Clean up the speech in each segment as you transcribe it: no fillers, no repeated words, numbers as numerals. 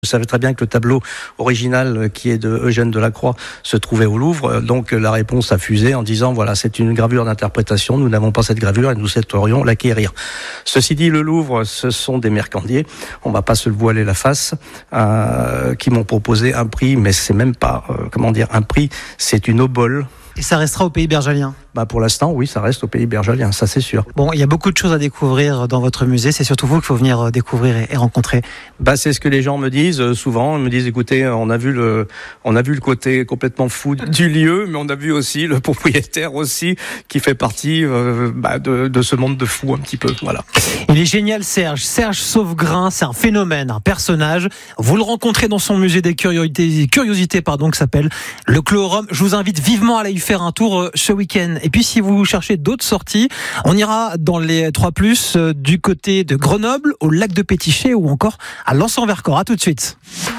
Je savais très bien que le tableau original qui est de Eugène Delacroix se trouvait au Louvre, donc la réponse a fusé en disant voilà, c'est une gravure d'interprétation, nous n'avons pas cette gravure et nous souhaiterions l'acquérir. Ceci dit, le Louvre, ce sont des mercandiers, on ne va pas se le voiler la face, qui m'ont proposé un prix, mais c'est même pas, un prix, c'est une obole. Et ça restera au pays bergalien? Pour l'instant, oui, ça reste au pays bergalien, ça c'est sûr. Bon, il y a beaucoup de choses à découvrir dans votre musée, c'est surtout vous qu'il faut venir découvrir et rencontrer. C'est ce que les gens me disent souvent, ils me disent écoutez, on a vu le côté complètement fou du lieu, mais on a vu aussi le propriétaire aussi qui fait partie de ce monde de fous un petit peu, voilà. Il est génial, Serge Sauvegrain, c'est un phénomène, un personnage. Vous le rencontrez dans son musée des curiosités qui s'appelle le Clorum. Je vous invite vivement à aller y faire un tour ce week-end. Et puis si vous cherchez d'autres sorties, on ira dans les 3+, du côté de Grenoble, au lac de Pétichet ou encore à Lens-en-Vercors. À tout de suite.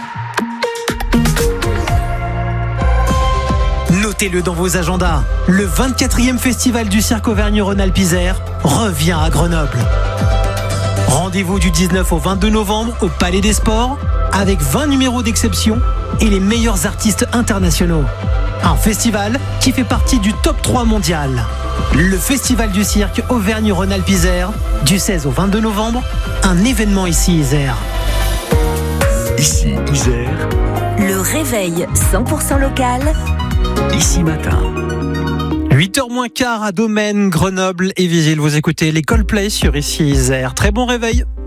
Notez-le dans vos agendas. Le 24e festival du cirque Auvergne-Rhône-Alpes Isère revient à Grenoble. Rendez-vous du 19 au 22 novembre au Palais des Sports avec 20 numéros d'exception et les meilleurs artistes internationaux. Un festival qui fait partie du top 3 mondial. Le Festival du cirque Auvergne-Rhône-Alpes Isère, du 16 au 22 novembre, un événement ici Isère. Ici Isère. Le réveil 100% local. Ici matin. 8h moins quart à Domaine, Grenoble et Visil. Vous écoutez les Coldplay sur Ici Isère. Très bon réveil.